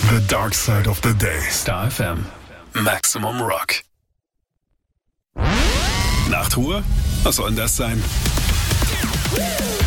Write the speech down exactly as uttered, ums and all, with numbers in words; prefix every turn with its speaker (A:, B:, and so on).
A: The Dark Side of the Day.
B: Star F M. Maximum Rock. Nachtruhe? Was soll denn das sein?